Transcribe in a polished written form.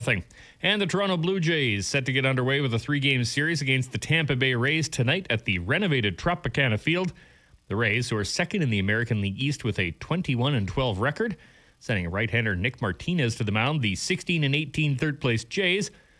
Thing. And the Toronto Blue Jays set to get underway with a 3-game series against the Tampa Bay Rays tonight at the renovated Tropicana Field. The Rays, who are second in the American League East with a 21-12 record, sending right-hander Nick Martinez to the mound. The 16-18 third-place Jays